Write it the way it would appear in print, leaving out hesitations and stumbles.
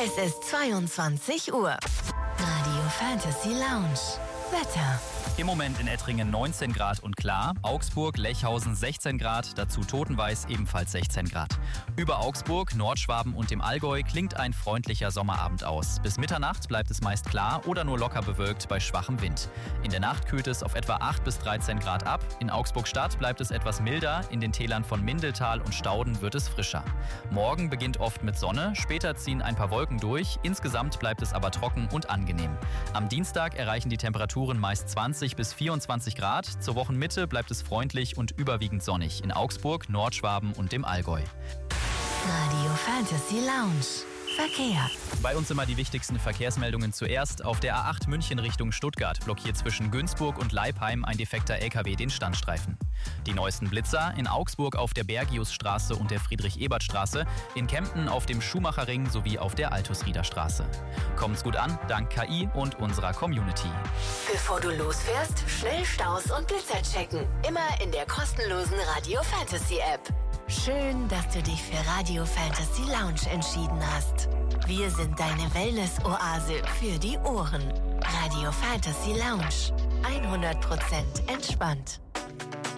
Es ist 22 Uhr. Radio Fantasy Lounge. Wetter. Im Moment in Ettringen 19 Grad und klar, Augsburg, Lechhausen 16 Grad, dazu Totenweiß ebenfalls 16 Grad. Über Augsburg, Nordschwaben und dem Allgäu klingt ein freundlicher Sommerabend aus. Bis Mitternacht bleibt es meist klar oder nur locker bewölkt bei schwachem Wind. In der Nacht kühlt es auf etwa 8 bis 13 Grad ab. In Augsburg-Stadt bleibt es etwas milder, in den Tälern von Mindeltal und Stauden wird es frischer. Morgen beginnt oft mit Sonne, später ziehen ein paar Wolken durch, insgesamt bleibt es aber trocken und angenehm. Am Dienstag erreichen die Temperaturen meist 20 bis 24 Grad. Zur Wochenmitte bleibt es freundlich und überwiegend sonnig in Augsburg, Nordschwaben und dem Allgäu. Radio Fantasy Lounge. Verkehr. Bei uns immer die wichtigsten Verkehrsmeldungen zuerst. Auf der A8 München Richtung Stuttgart blockiert zwischen Günzburg und Leipheim ein defekter LKW den Standstreifen. Die neuesten Blitzer in Augsburg auf der Bergiusstraße und der Friedrich-Ebert-Straße, in Kempten auf dem Schumacherring sowie auf der Altusrieder-Straße. Kommt's gut an, dank KI und unserer Community. Bevor du losfährst, schnell Staus und Blitzer checken. Immer in der kostenlosen Radio Fantasy App. Schön, dass du dich für Radio Fantasy Lounge entschieden hast. Wir sind deine Wellness-Oase für die Ohren. Radio Fantasy Lounge. 100% entspannt.